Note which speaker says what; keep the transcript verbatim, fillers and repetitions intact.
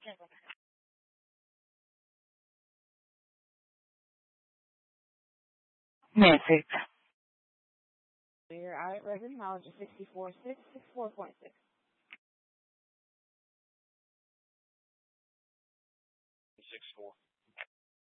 Speaker 1: Nancy.
Speaker 2: We're out at resident mileage of sixty-four six sixty-four point six.
Speaker 3: Six four.